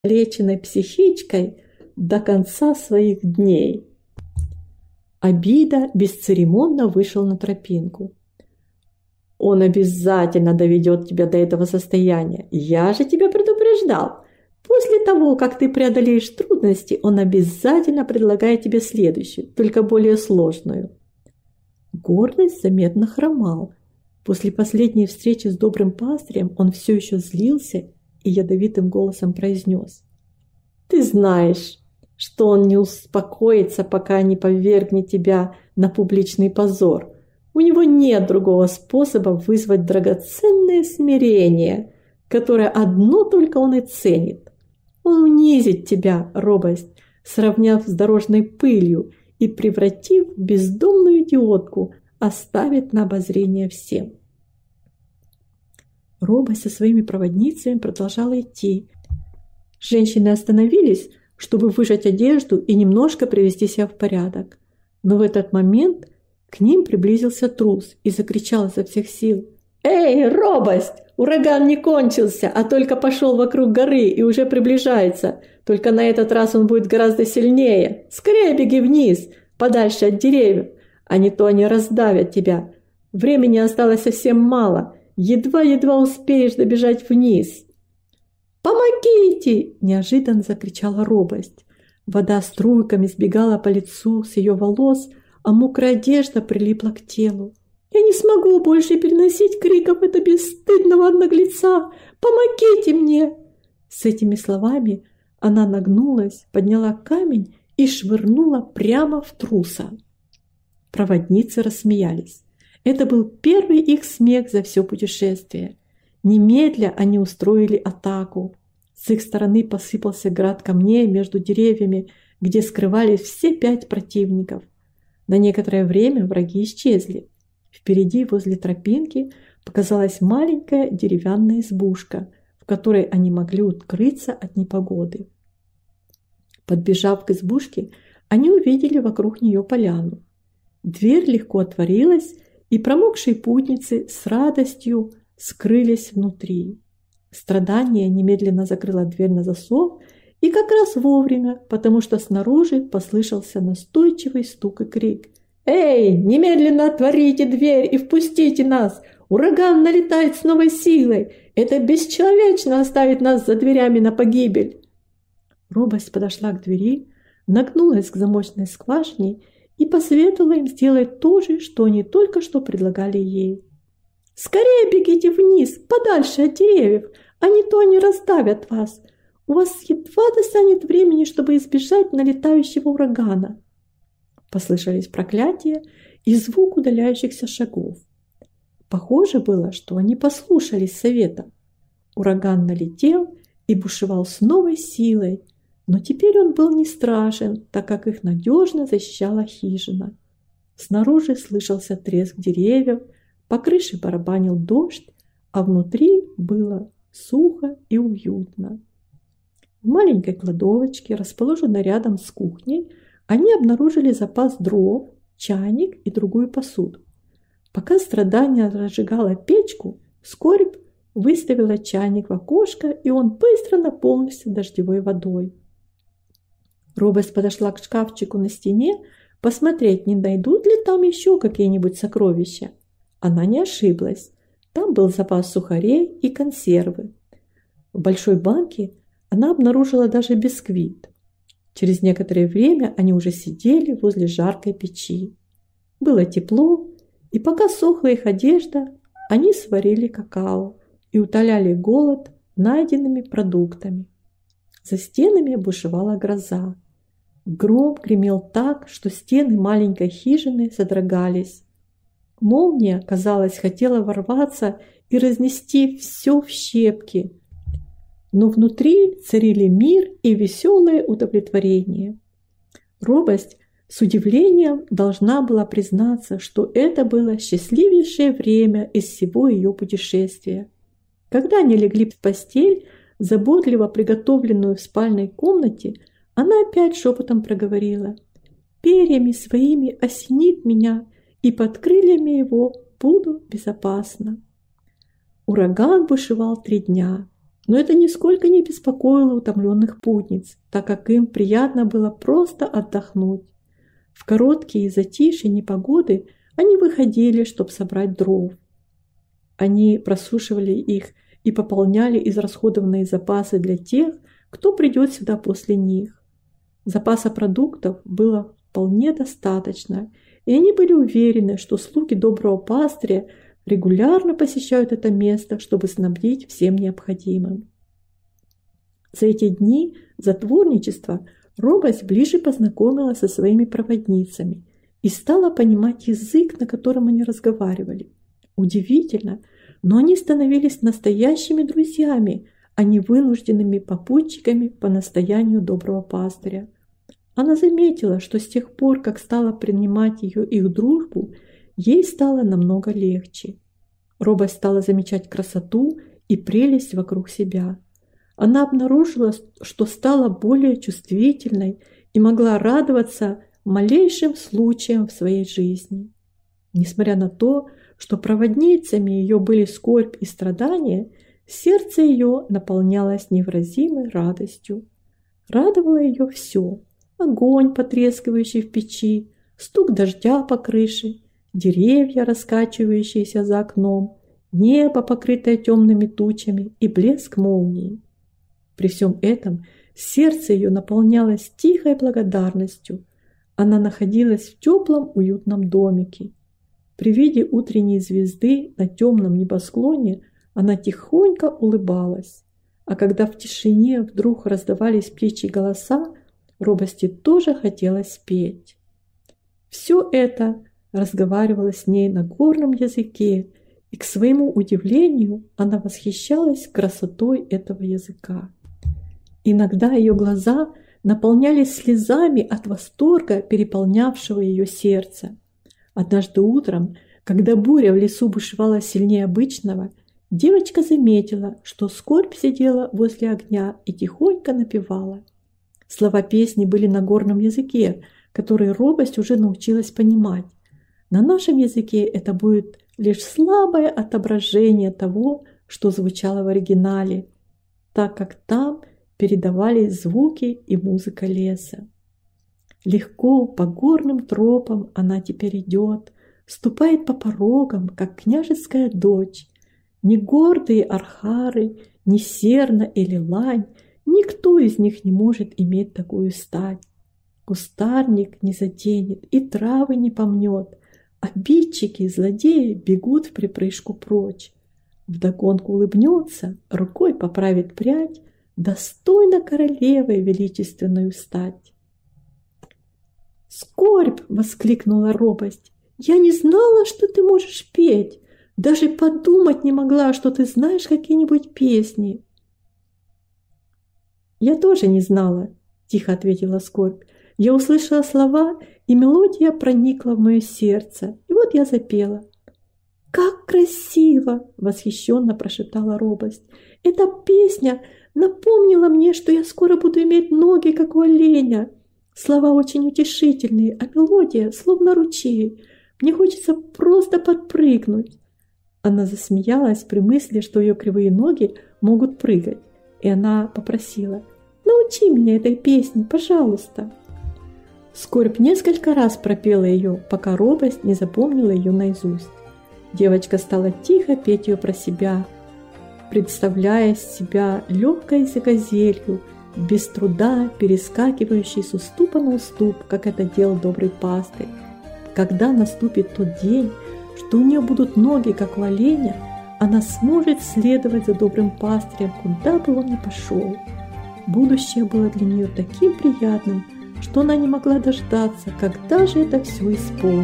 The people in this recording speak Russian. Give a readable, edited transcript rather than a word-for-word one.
леченной психичкой до конца своих дней. Обида бесцеремонно вышел на тропинку. Он обязательно доведет тебя до этого состояния. Я же тебя предупреждал. После того, как ты преодолеешь трудности, он обязательно предлагает тебе следующую, только более сложную. Гордость заметно хромал. После последней встречи с добрым пастырем он все еще злился и ядовитым голосом произнес: «Ты знаешь, что он не успокоится, пока не повергнет тебя на публичный позор. У него нет другого способа вызвать драгоценное смирение, которое одно только он и ценит. Он унизит тебя, робость, сравняв с дорожной пылью и, превратив в бездомную идиотку, оставит на обозрение всем». Робость со своими проводницами продолжала идти. Женщины остановились, чтобы выжать одежду и немножко привести себя в порядок. Но в этот момент к ним приблизился трус и закричал изо всех сил: «Эй, робость! Ураган не кончился, а только пошел вокруг горы и уже приближается. Только на этот раз он будет гораздо сильнее. Скорее беги вниз, подальше от деревьев, а не то они раздавят тебя. Времени осталось совсем мало. Едва-едва успеешь добежать вниз». «Помогите!» – неожиданно закричала робость. Вода струйками сбегала по лицу с ее волос, а мокрая одежда прилипла к телу. «Я не смогу больше переносить криков этого бесстыдного наглеца! Помогите мне!» С этими словами она нагнулась, подняла камень и швырнула прямо в труса. Проводницы рассмеялись. Это был первый их смех за все путешествие. Немедля они устроили атаку. С их стороны посыпался град камней между деревьями, где скрывались все 5 противников. На некоторое время враги исчезли. Впереди, возле тропинки, показалась маленькая деревянная избушка, в которой они могли укрыться от непогоды. Подбежав к избушке, они увидели вокруг нее поляну. Дверь легко отворилась, и промокшие путницы с радостью скрылись внутри. Страдание немедленно закрыло дверь на засов, и как раз вовремя, потому что снаружи послышался настойчивый стук и крик: «Эй, немедленно отворите дверь и впустите нас! Ураган налетает с новой силой! Это бесчеловечно оставить нас за дверями на погибель!» Робость подошла к двери, нагнулась к замочной скважине и посоветовала им сделать то же, что они только что предлагали ей. «Скорее бегите вниз, подальше от деревьев, а не то они раздавят вас. У вас едва достанет времени, чтобы избежать налетающего урагана». Послышались проклятия и звук удаляющихся шагов. Похоже было, что они послушались совета. Ураган налетел и бушевал с новой силой, но теперь он был не страшен, так как их надежно защищала хижина. Снаружи слышался треск деревьев, по крыше барабанил дождь, а внутри было сухо и уютно. В маленькой кладовочке, расположенной рядом с кухней, они обнаружили запас дров, чайник и другую посуду. Пока страдание разжигало печку, скорбь выставила чайник в окошко, и он быстро наполнился дождевой водой. Робость подошла к шкафчику на стене посмотреть, не найдут ли там еще какие-нибудь сокровища. Она не ошиблась. Там был запас сухарей и консервы. В большой банке она обнаружила даже бисквит. Через некоторое время они уже сидели возле жаркой печи. Было тепло, и пока сохла их одежда, они сварили какао и утоляли голод найденными продуктами. За стенами бушевала гроза. Гром гремел так, что стены маленькой хижины содрогались. Молния, казалось, хотела ворваться и разнести все в щепки. Но внутри царили мир и веселое удовлетворение. Робость с удивлением должна была признаться, что это было счастливейшее время из всего ее путешествия. Когда они легли в постель, заботливо приготовленную в спальной комнате, она опять шепотом проговорила: «Перьями своими осенит меня, и под крыльями его буду безопасна». Ураган бушевал 3 дня. Но это нисколько не беспокоило утомленных путниц, так как им приятно было просто отдохнуть. В короткие затишья непогоды они выходили, чтобы собрать дров. Они просушивали их и пополняли израсходованные запасы для тех, кто придет сюда после них. Запаса продуктов было вполне достаточно, и они были уверены, что слуги доброго пастыря регулярно посещают это место, чтобы снабдить всем необходимым. За эти дни затворничества робость ближе познакомилась со своими проводницами и стала понимать язык, на котором они разговаривали. Удивительно, но они становились настоящими друзьями, а не вынужденными попутчиками по настоянию доброго пастыря. Она заметила, что с тех пор, как стала принимать их дружбу, ей стало намного легче. Робость стала замечать красоту и прелесть вокруг себя. Она обнаружила, что стала более чувствительной и могла радоваться малейшим случаям в своей жизни. Несмотря на то, что проводницами ее были скорбь и страдания, сердце ее наполнялось невыразимой радостью. Радовало ее все: огонь, потрескивающий в печи, стук дождя по крыше, деревья, раскачивающиеся за окном, небо, покрытое темными тучами, и блеск молнии. При всем этом сердце ее наполнялось тихой благодарностью. Она находилась в теплом, уютном домике. При виде утренней звезды на темном небосклоне она тихонько улыбалась. А когда в тишине вдруг раздавались птичьи голоса, робости тоже хотелось петь. Все это разговаривало с ней на горном языке, и, к своему удивлению, она восхищалась красотой этого языка. Иногда ее глаза наполнялись слезами от восторга, переполнявшего ее сердце. Однажды утром, когда буря в лесу бушевала сильнее обычного, девочка заметила, что скорбь сидела возле огня и тихонько напевала. Слова песни были на горном языке, который робость уже научилась понимать. На нашем языке это будет лишь слабое отображение того, что звучало в оригинале, так как там передавались звуки и музыка леса. Легко по горным тропам она теперь идет, ступает по порогам, как княжеская дочь. Ни гордые архары, ни серна или лань, никто из них не может иметь такую стать. Кустарник не заденет и травы не помнет, обидчики и злодеи бегут в припрыжку прочь. Вдогонку улыбнется, рукой поправит прядь, достойно королевой величественную стать. «Скорбь!» — воскликнула робость. «Я не знала, что ты можешь петь. Даже подумать не могла, что ты знаешь какие-нибудь песни». «Я тоже не знала», — тихо ответила скорбь. «Я услышала слова, и мелодия проникла в мое сердце. И вот я запела». «Как красиво!» — восхищенно прошептала робость. «Эта песня напомнила мне, что я скоро буду иметь ноги, как у оленя. Слова очень утешительные, а мелодия словно ручей. Мне хочется просто подпрыгнуть». Она засмеялась при мысли, что ее кривые ноги могут прыгать, и она попросила: «Научи меня этой песне, пожалуйста». Скорбь несколько раз пропела ее, пока робость не запомнила ее наизусть. Девочка стала тихо петь ее про себя, представляя себя легкой газелью, без труда перескакивающей с уступа на уступ, как это делал добрый пастырь. Когда наступит тот день, что у нее будут ноги, как у оленя, она сможет следовать за добрым пастырем, куда бы он ни пошел. Будущее было для нее таким приятным, что она не могла дождаться, когда же это все исполнится.